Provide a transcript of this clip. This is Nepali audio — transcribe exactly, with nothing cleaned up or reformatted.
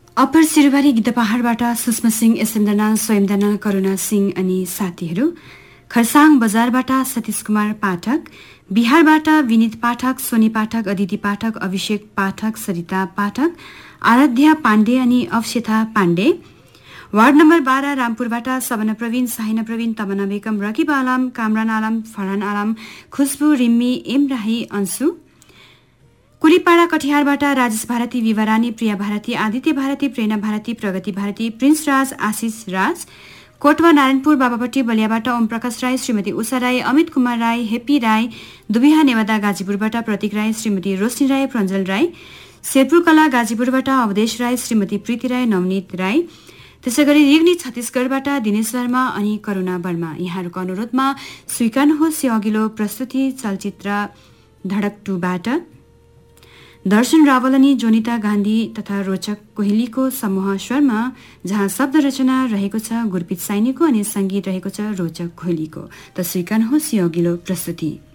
अप्पर सिरुबारी गिद्धपहाडबाट सुषमा सिंह, एसएमदना, स्वयंदना, करुणा सिंह अनि साथीहरू, खरसाङ बजारबाट सतीश कुमार पाठक, बिहारबाट विनित पाठक, सोनी पाठक, अदिति पाठक, अभिषेक पाठक, सरिता पाठक, आराध्या पाण्डे अनि अवशेथा पाण्डे, वार्ड नम्बर बाह्र रामपुरबाट सबना प्रवीण, साहिना प्रवीण, तमना बेगम, रकिब आलम, कामरान आलम, फरहान आलम, खुशबु रिम्मी, एम राही, अंशु, कुलीपाडा कटिहारबाट राजेश भारती, विवा रानी, प्रिया भारती, आदित्य भारती, प्रेरणा भारती, प्रगति भारती, प्रिन्स राज, आशिष राज, कोटवा नारायणपुर बाबापट्टी बलियाबाट ओम प्रकाश राई, श्रीमती उषा राई, अमित कुमार राई, हेप्पी राई, दुबिहा नेवादा गाजीपुरबाट प्रतीक राई, श्रीमती रोशनी राई, प्रञ्जल राई, शेरपुर कला गाजीपुरबाट अवधेश राई, श्रीमती प्रीति राई, नवनीत राई, त्यसै गरी रिग्नी छत्तीसगढबाट दिनेश वर्मा अनि करुणा वर्मा। यहाँहरूको अनुरोधमा स्वीकार्नुहोस् यो अघिल्लो प्रस्तुति चलचित्र धडक टूबाट दर्शन रावल अनि जोनिता गान्धी तथा रोचक कोहलीको समूह स्वरमा, जहाँ शब्द रचना रहेको छ गुरपित साइनीको अनि संगीत रहेको छ रोचक कोहलीको। त स्वीकार्नुहोस् यो अघिल्लो प्रस्तुति।